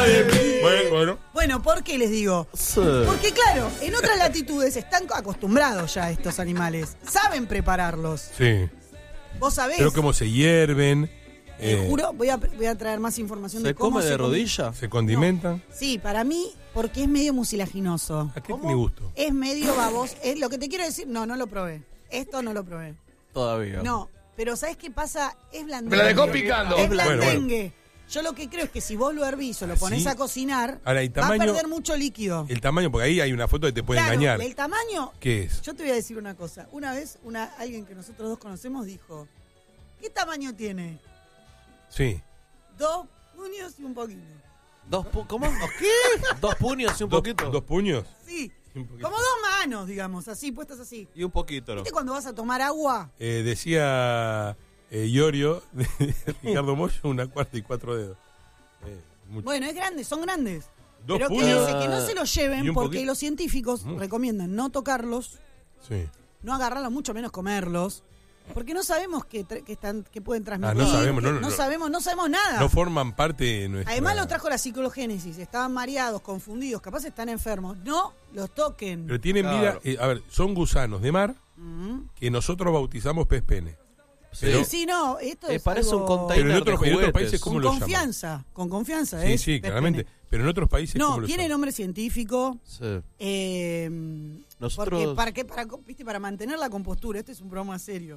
de mí. Bueno, ¿por qué les digo? Sí. Porque claro, en otras latitudes están acostumbrados ya estos animales. Saben prepararlos. Sí. Vos sabés. Pero cómo se hierven. Juro, voy a traer más información de cómo come de rodilla? ¿Se condimentan? No. Sí, para mí, porque es medio mucilaginoso. ¿A qué tiene gusto? Es medio baboso. Es lo que te quiero decir, no lo probé. Esto no lo probé. Todavía. No, pero ¿sabés qué pasa? Es blandengue. Me la dejó picando. Es blandengue. Bueno. Yo lo que creo es que si vos lo hervís o lo ponés a cocinar, ahora, va a perder mucho líquido. El tamaño, porque ahí hay una foto que te puede engañar. El tamaño. ¿Qué es? Yo te voy a decir una cosa. Una vez, alguien que nosotros dos conocemos dijo, ¿qué tamaño tiene? Sí. 2 puños y un poquito. ¿Cómo? ¿Qué? 2 puños y un poquito. ¿2 puños? Sí. Un poquito. Como 2 manos, digamos, así, puestas así. Y un poquito, ¿no? ¿Viste cuando vas a tomar agua? Decía Iorio de Ricardo Mollo, 1/4 y 4 dedos. Bueno, es grande, son grandes. 2 pero puños. que no se los lleven ¿Y un porque poquito? los científicos recomiendan no tocarlos, Sí. no agarrarlos, mucho menos comerlos. Porque no sabemos que pueden transmitir. No sabemos, no sabemos nada. No forman parte de nuestra... Además lo trajo la psicogénesis. Estaban mareados, confundidos, capaz están enfermos. No los toquen. Pero tienen vida... a ver, son gusanos de mar que nosotros bautizamos pez pene. Pero, sí, no, esto es parece algo... un container pero en otros de países, ¿cómo lo llaman? Con confianza, Sí, sí, claramente. Pero en otros países, ¿cómo no, lo tiene llaman? nombre científico. Sí. Nosotros... Porque para mantener la compostura, este es un programa serio.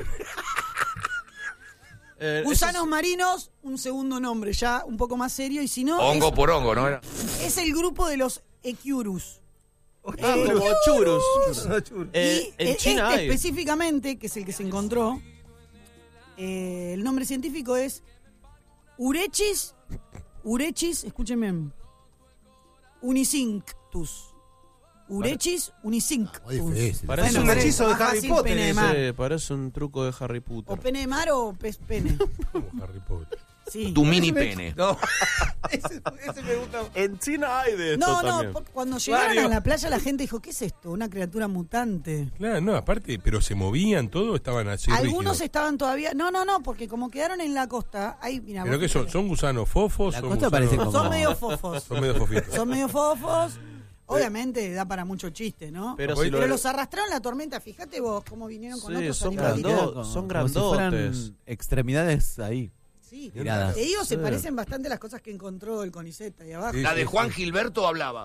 Gusanos marinos, un segundo nombre ya un poco más serio, y si no... Hongo por hongo, ¿no era? Es el grupo de los Echurus. como churros. Y en China hay. específicamente, que es el que se encontró, el nombre científico es Urechis, escúchenme, unicinctus. Urechis unicinctus. Parece un hechizo de Harry Potter. Pene de mar. Sí, parece un truco de Harry Potter. O pene de mar o pez pene. Como Harry Potter. Sí. Tu mini pene. No. ese me gusta. En China hay de esto también. Cuando llegaron a la playa la gente dijo, ¿qué es esto? Una criatura mutante. Claro, no, aparte, pero se movían todo, estaban así Algunos rígidos. estaban todavía... No, porque como quedaron en la costa... Ahí, mira, ¿Pero qué son? ¿Son gusanos fofos? La ¿Son costa gusanos- parece como- Son medio fofos. Son medio fofitos. Son medio fofos. Obviamente da para mucho chiste, ¿no? Pero si Pero lo- los arrastraron la tormenta. Fíjate vos cómo vinieron con Sí, otros son animalitos. grandotes. Son Como si fueran grandotes. extremidades ahí. Sí. Tiradas. Te digo, se parecen bastante a las cosas que encontró el CONICET ahí abajo. Sí. La de Juan Gilberto hablaba.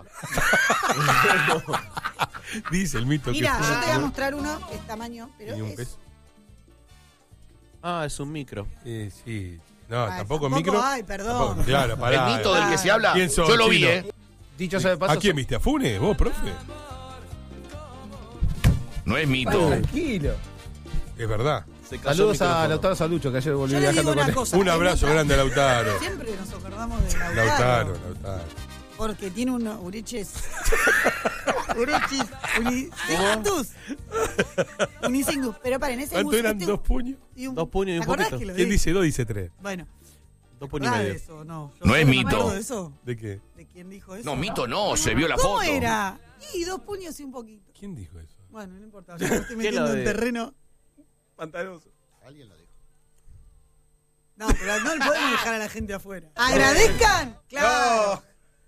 Dice el mito Mira, que yo te voy a mostrar uno que es tamaño, pero ¿Tenía un es... pez? Es un micro. Sí. No, Ay, tampoco tampoco micro. hay, perdón. Tampoco, claro, pará. El mito del que se habla, ¿Quién sos, yo lo vi, Chino? Dicho sea de paso. ¿A quién viste? ¿A Funes? ¿Vos, profe? No es mito. Tranquilo. Es verdad. Se cayó Saludos el a micrófono. Lautaro Salucho, que ayer volvió Yo le digo viajando con una él. cosa. Un abrazo grande a Lautaro. Siempre nos acordamos de Lautaro. Lautaro. Porque tiene unos ureches. Urechis. Unicinctus. Unicinctus. Pero paren, ese ¿Cuánto eran? ¿2 puños? 2 puños y un ¿Te acordás poquito. que lo ¿Quién dije? dice 2? Dice 3. Bueno. 2 puños y ¿Verdad medio. eso? No. Yo No es me mito. acuerdo de eso. ¿De qué? ¿De quién dijo eso? No, mito no, se vio la ¿Cómo foto. era? Y 2 puños y un poquito. ¿Quién dijo eso? Bueno, no importa. Yo me estoy ¿Qué metiendo lo en de- terreno. Pantanoso. No, pero no le podemos dejar a la gente afuera. ¿Agradezcan? Claro.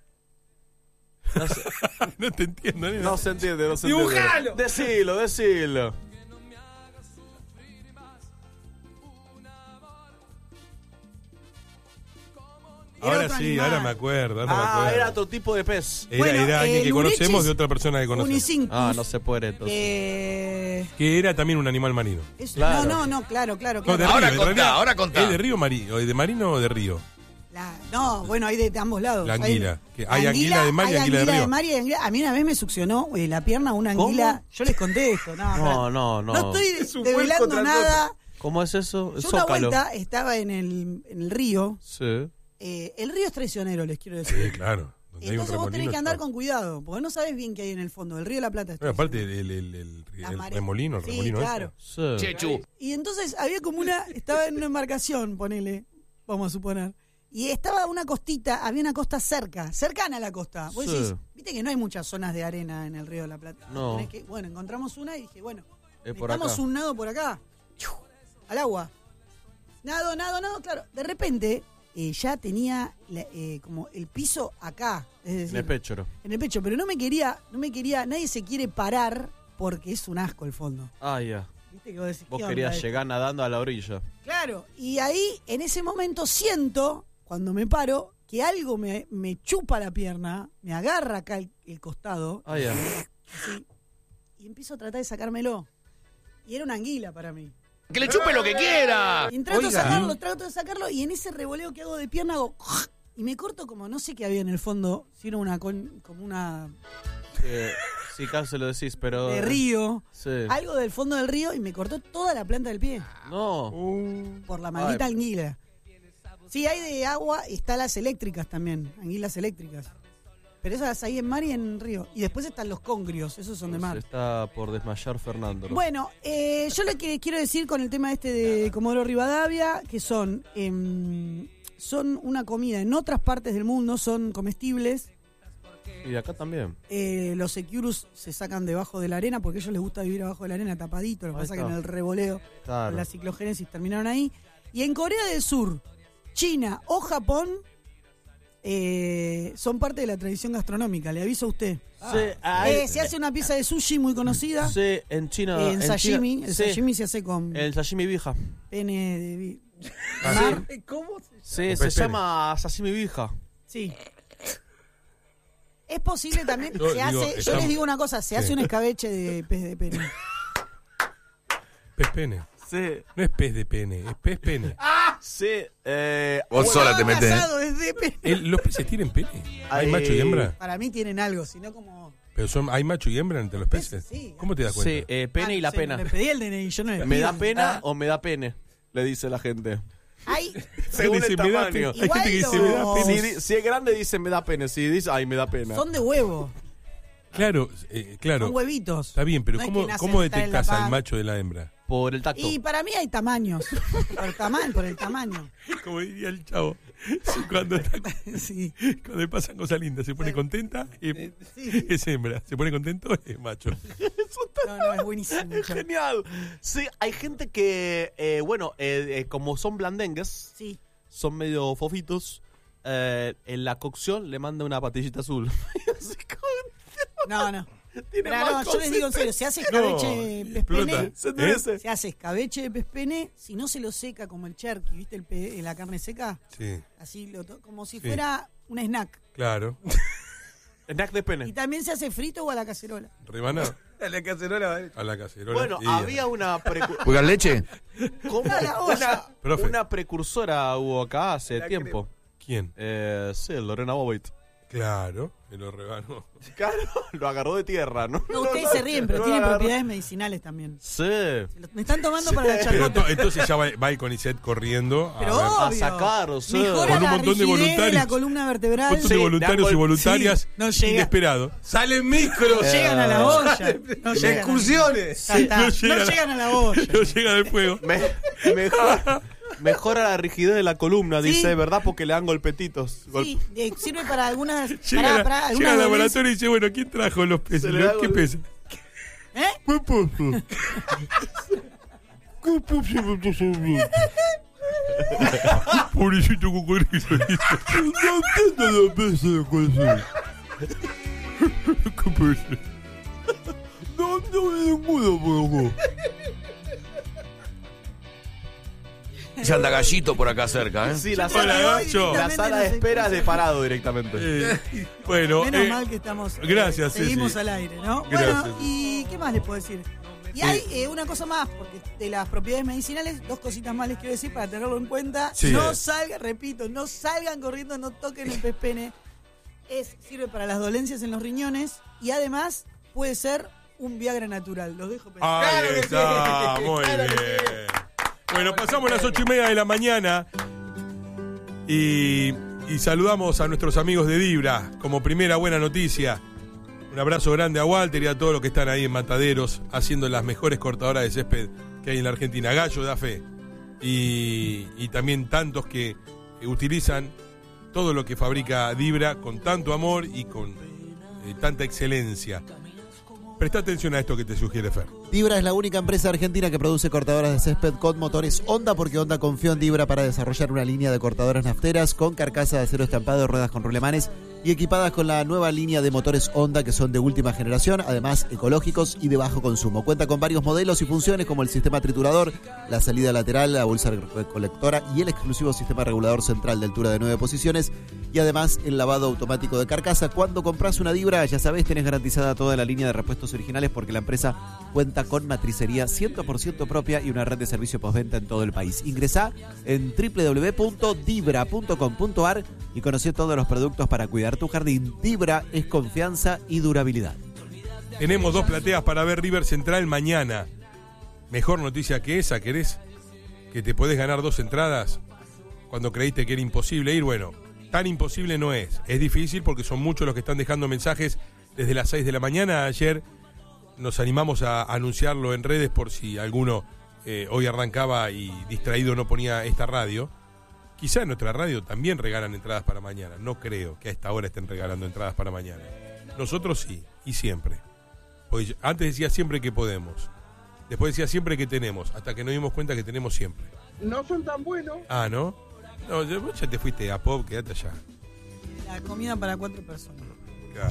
No te entiendo. nena. No se entiende, no se ¡Dibujalo! entiende. Decilo. Ahora otro sí, animal. ahora me acuerdo. Era otro tipo de pez. Era alguien que el conocemos Urechis de otra persona que conocemos. Unicinctus. No se puede entonces. Que era también un animal marino. Claro. No, claro. No, de Ahora río, contá, en realidad. ahora contá. ¿Es de río marino? ¿De marino o de río? No, bueno, hay de ambos lados. La anguila. Que hay anguila de mar y hay anguila de río. mar y anguila- A mí una vez me succionó la pierna una anguila. ¿Cómo? Yo les conté esto. No. No estoy Es un buen develando contra nada. ¿Cómo es eso? Yo una Zócalo. vuelta estaba en el río. Sí. El río es traicionero, les quiero decir. Sí, claro. Donde hay un Entonces vos tenés remolino, que andar chao. con cuidado, porque no sabés bien qué hay en el fondo. El río de la Plata es Bueno, aparte traicionero. Las el mareas. remolino, Sí, claro. Sí. Chechu. Y entonces había como estaba en una embarcación, ponele, vamos a suponer, y estaba una costita, había una costa cercana a la costa. Vos Sí. decís, viste que no hay muchas zonas de arena en el río de la Plata. No. Bueno, encontramos una y dije, bueno, Es por metamos acá. un nado por acá, ¡chiu! Al agua. Nado, claro. De repente, ya tenía como el piso acá, es decir, En el pecho, ¿no? en el pecho, pero no me quería, nadie se quiere parar porque es un asco el fondo. Ah, ya. ¿Viste que vos decís, Vos ¿qué querías onda esto? llegar nadando a la orilla. Claro, y ahí en ese momento siento, cuando me paro, que algo me chupa la pierna, me agarra acá el costado, Ah, ya. así, y empiezo a tratar de sacármelo. Y era una anguila para mí. Que le chupe lo que quiera. Y trato Oiga. de sacarlo, y en ese revoleo que hago de pierna hago... Y me corto como, no sé qué había en el fondo, sino como una Sí, casi lo decís, pero... de río, Sí. algo del fondo del río, y me cortó toda la planta del pie, No. por la maldita Ay. anguila. Sí, hay de agua, están las eléctricas también, anguilas eléctricas. Pero esas hay en mar y en río. Y después están los congrios, esos son de Se mar. está por desmayar Fernando, ¿no? Bueno, yo lo que quiero decir con el tema este de Comodoro Rivadavia, que son una comida en otras partes del mundo, son comestibles. Y acá también. Los securus se sacan debajo de la arena porque a ellos les gusta vivir abajo de la arena tapadito. Lo que Ahí pasa es que está. en el revoleo, Claro. la ciclogénesis terminaron ahí. Y en Corea del Sur, China o Japón son parte de la tradición gastronómica, le aviso a usted. Sí, Se hace una pieza de sushi muy conocida. Sí, en China. En sashimi. China- El sí, sashimi se hace con El sashimi vija. pene de Ah, mar. ¿Cómo? Sí, Con se pene. llama sashimi vija. Sí. Es posible también, Yo se digo, hace, yo estamos- les digo una cosa, se Sí. hace un escabeche de pez de pene. Pez pene. Sí. No es pez de pene, es pez pene. Sí, Vos sola te metes. Asado es de pene. ¿Los peces tienen pene? ¿Hay Ay. macho y hembra? Para mí tienen algo, sino como... ¿Pero hay macho y hembra entre los peces? Sí. ¿Cómo te das sí, cuenta? pene y la no sé, pena. Le pedí el DNI, yo no le ¿Me pido. da pena Ah, o me da pene? Le dice la gente. Hay, Según Dice, el "Me da tamaño. pene". Hay gente que dice, me da Igual pene. Si es grande dice me da pene. Si dice ay me da pena. son de huevo, Claro, claro. son huevitos. Está bien, pero No es ¿cómo, que nacen, cómo están en la detectás al panza. macho de la hembra? Por el tacto. Y para mí hay tamaños, por el tamaño. Como diría el chavo, cuando Sí. pasan cosas lindas, se pone contenta, Sí. es hembra. Se pone contento, es macho. No, es buenísimo. Es genial. Sí, hay gente que, como son blandengues, Sí. son medio fofitos, en la cocción le manda una patillita azul. Así como- No. Tiene Pero más no, yo les digo en serio, se hace escabeche de pez explota. pene, Se endurece. se hace escabeche de pez pene, si no se lo seca como el cherky, ¿viste? La carne seca, Sí, así como si Sí. fuera un snack. claro. Snack de Y pene. también se hace frito o a la cacerola. Rebanado La cacerola, ¿vale? a la cacerola. Bueno, Y- había una, ¿Juegan leche? A la olla. Profe. una precursora hubo acá hace La tiempo. ¿Quién? Sí, Lorena Bobbitt. Claro, me lo rebanó. Claro, lo agarró de tierra, ¿no? No, ustedes se ríen, pero no tiene lo agarró. propiedades medicinales también. Sí. Me están tomando para la Pero charla. entonces ya va el CONICET corriendo a Pero ver. A obvio. sacar, sí. Mejora Con un la montón de rigidez voluntarios. la columna vertebral. Fotos Sí, de voluntarios de y ambos- voluntarias sí, no llega. inesperados. ¡Salen micros! No llegan a la olla. No llegan. Excursiones. Ya está. No No llegan. llegan a la olla. No llega del fuego. Mejora la rigidez de la columna, Sí. dice, ¿verdad? Porque le dan golpetitos. Sí, sirve para algunas. Llega, para llega algunas al dolencias. laboratorio y dice, bueno, ¿quién trajo los peces? Se le da ¿Qué gol- peces? ¿Eh? ¿Qué peces? ¿Qué peces? Pobrecito cocodrilo. No entiendo los peces de corazón. ¿Qué peces? No hay ninguno por acá. Se anda gallito por acá cerca, ¿eh? Sí, la Yo sala, te doy Gacho. la directamente sala de los espera es de excusas. parado directamente. Bueno, Menos mal que estamos. gracias, Seguimos Ceci. al aire, ¿no? Gracias. Bueno, ¿y qué más les puedo decir? Y hay una cosa más, porque de las propiedades medicinales, dos cositas más les quiero decir para tenerlo en cuenta. Sí. No salgan, repito, no salgan corriendo, no toquen el pez pene. Sirve para las dolencias en los riñones y además puede ser un Viagra natural. Los dejo pensando. Ahí está, muy bien. Bueno, pasamos las 8:30 de la mañana y saludamos a nuestros amigos de Dibra como primera buena noticia. Un abrazo grande a Walter y a todos los que están ahí en Mataderos haciendo las mejores cortadoras de césped que hay en la Argentina. Gallo da fe. Y también tantos que utilizan todo lo que fabrica Dibra con tanto amor y con tanta excelencia. Presta atención a esto que te sugiere Fer. Dibra es la única empresa argentina que produce cortadoras de césped con motores Honda, porque Honda confió en Dibra para desarrollar una línea de cortadoras nafteras con carcasa de acero estampado, ruedas con rulemanes y equipadas con la nueva línea de motores Honda, que son de última generación, además ecológicos y de bajo consumo. Cuenta con varios modelos y funciones como el sistema triturador, la salida lateral, la bolsa recolectora y el exclusivo sistema regulador central de altura de 9 posiciones, y además el lavado automático de carcasa. Cuando compras una Dibra, ya sabés, tenés garantizada toda la línea de repuestos originales, porque la empresa cuenta con matricería 100% propia y una red de servicio postventa en todo el país. Ingresá en www.dibra.com.ar y conocí todos los productos para cuidar tu jardín. Dibra es confianza y durabilidad. Tenemos 2 plateas para ver River Central mañana. Mejor noticia que esa, ¿querés? Que te podés ganar 2 entradas cuando creíste que era imposible ir. Bueno, tan imposible no es. Es difícil porque son muchos los que están dejando mensajes desde las 6 de la mañana. Ayer nos animamos a anunciarlo en redes por si alguno hoy arrancaba y distraído no ponía esta radio. Quizá en nuestra radio también regalan entradas para mañana. No creo que a esta hora estén regalando entradas para mañana. Nosotros sí, y siempre. Porque antes decía siempre que podemos. Después decía siempre que tenemos, hasta que nos dimos cuenta que tenemos siempre. No son tan buenos. Ah, ¿no? No, vos ya te fuiste a Pop, quédate allá. La comida para 4 personas. Claro.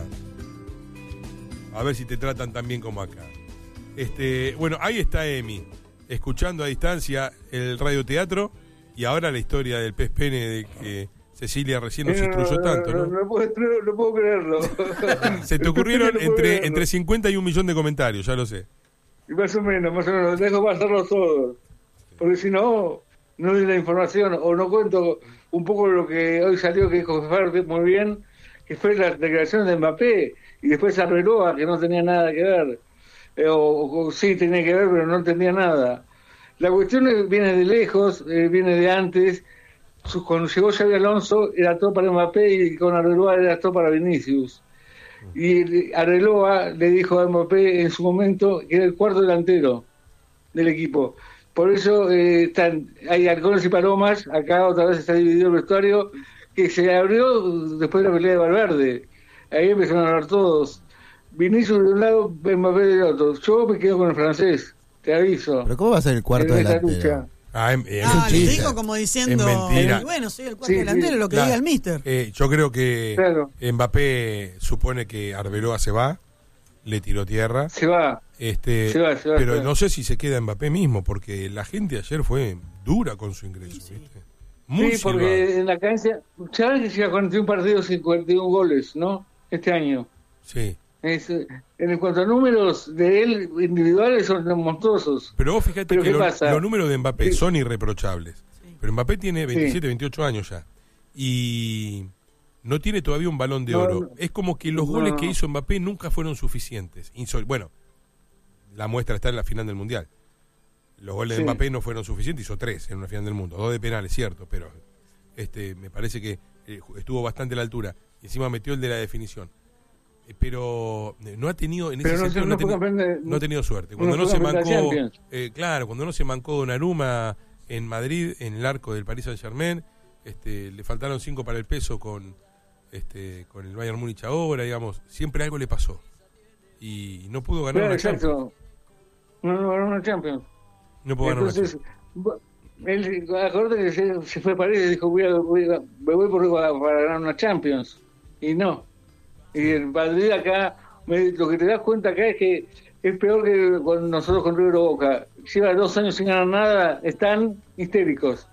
A ver si te tratan tan bien como acá. Bueno, ahí está Emi, escuchando a distancia el radioteatro y ahora la historia del pez pene de que Cecilia recién nos instruyó tanto, ¿no? No puedo creerlo. Se te ocurrieron entre 50 y 1 millón de comentarios, ya lo sé. Y más o menos, dejo pasarlos todos. Porque si no doy la información o no cuento un poco lo que hoy salió, que dijo Fer muy bien, que fue la declaración de Mbappé, y después Arbeloa, que no tenía nada que ver. O sí tenía que ver, pero no tenía nada. La cuestión viene de lejos, viene de antes. Cuando llegó Xabi Alonso era todo para Mbappé y con Arbeloa era todo para Vinicius. Y Arbeloa le dijo a Mbappé en su momento que era el cuarto delantero del equipo. Por eso hay halcones y palomas. Acá otra vez está dividido el vestuario, que se abrió después de la pelea de Valverde. Ahí empezaron a hablar todos. Vinicius de un lado, Mbappé del otro. Yo me quedo con el francés, te aviso. ¿Pero cómo va a ser el cuarto delantero? Le dijo como diciendo, es mentira. Bueno, soy el cuarto delantero, lo que diga el mister. Yo creo que Claro. Mbappé supone que Arbeloa se va, le tiró tierra. Se va. Se va, pero no sé si se queda Mbappé mismo, porque la gente ayer fue dura con su ingreso. Sí, ¿viste? Muy sí, porque silbado. en la cancha, ¿sabes que llega 41 partidos y 41 goles, no? Este año. Sí. En cuanto a números de él individuales son monstruosos. Pero vos fíjate ¿Pero que qué pasa? los números de Mbappé Sí. son irreprochables. Sí. Pero Mbappé tiene 27, Sí. 28 años ya. Y no tiene todavía un Balón de No, Oro. no. Es como que los No, goles no. que hizo Mbappé nunca fueron suficientes. Bueno, la muestra está en la final del Mundial. Los goles de Sí. Mbappé no fueron suficientes, hizo 3 en una final del mundo. 2 de penales, cierto, pero me parece que estuvo bastante a la altura. Y encima metió el de la definición. Pero no ha tenido, en ese Pero sentido, no ha tenido suerte. Cuando no se mancó, cuando no se mancó Donnarumma en Madrid, en el arco del Paris Saint-Germain, le faltaron 5 para el peso con el Bayern Múnich ahora, digamos, siempre algo le pasó. Y no pudo ganar una Champions. Exacto. No ganó una Champions. No pudo ganar una Entonces, Champions. acuérdate que se fue a París y dijo, me voy para ganar una Champions. Y no. Y en Madrid acá, lo que te das cuenta acá es que es peor que con nosotros con River Boca. Lleva 2 años sin ganar nada, están histéricos.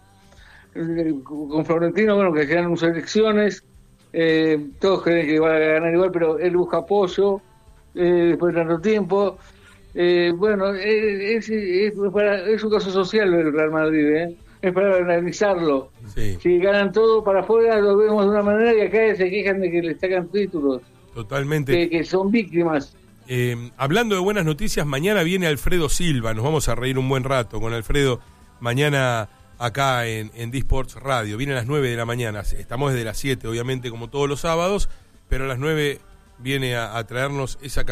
Con Florentino, bueno, que ganan sus elecciones, todos creen que va a ganar igual, pero él busca apoyo, después de tanto tiempo. Bueno, es un caso social el Real Madrid, es para analizarlo. Sí. Si ganan todo para afuera, lo vemos de una manera, y acá se quejan de que le sacan títulos, Totalmente. que son víctimas. Hablando de buenas noticias, mañana viene Alfredo Silva. Nos vamos a reír un buen rato con Alfredo mañana acá en D-Sports Radio. Viene a las 9 de la mañana. Estamos desde las 7, obviamente, como todos los sábados, pero a las 9 viene a traernos esa